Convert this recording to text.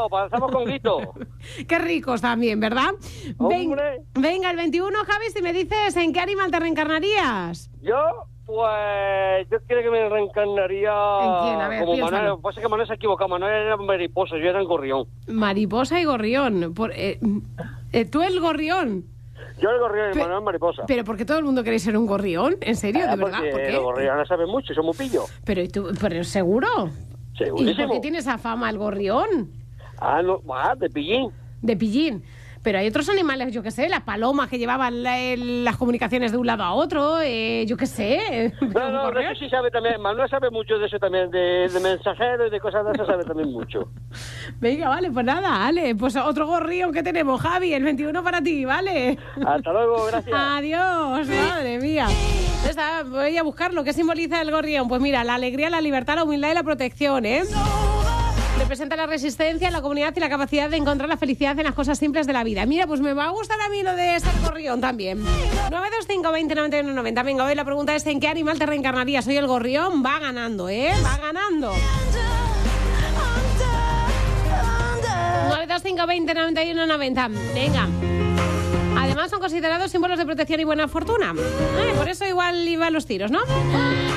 pescado, pasamos con guito. Qué ricos también, ¿verdad? Hombre. Venga, el 21, Javi, si me dices en qué animal te reencarnarías. Yo, pues, yo creo que me reencarnaría... ¿En quién? A ver, como piénsalo. Manuel, pues es que Manuel se ha equivocado, Manuel era mariposa, yo era el gorrión. Mariposa y gorrión. Tú el gorrión. Yo el gorrión y Manuel mariposa. Pero ¿por qué todo el mundo queréis ser un gorrión? ¿En serio? ¿De verdad? Porque ¿Por qué? los gorriones saben mucho, son muy pillos. Pero ¿seguro? Segurísimo. ¿Y por qué tiene esa fama el gorrión? No, de pillín. De pillín. Pero hay otros animales, yo qué sé, las palomas que llevaban las comunicaciones de un lado a otro, yo qué sé. No, de eso sí sabe también. Manuel sabe mucho de eso también, de mensajeros y de cosas de esas sabe también mucho. Venga, vale, pues nada, vale. Pues otro gorrión que tenemos, Javi, el 21 para ti, ¿vale? Hasta luego, gracias. Adiós, madre mía. Voy a buscar lo que simboliza el gorrión. Pues mira, la alegría, la libertad, la humildad y la protección, ¿eh? Representa la resistencia, la comunidad y la capacidad de encontrar la felicidad en las cosas simples de la vida. Mira, pues me va a gustar a mí lo de ser gorrión también. 925 20 91 90. Venga, hoy la pregunta es: ¿en qué animal te reencarnarías? Hoy el gorrión va ganando, ¿eh? Va ganando. 925 20 91 90. Venga. Además son considerados símbolos de protección y buena fortuna. Por eso igual iban los tiros, ¿no?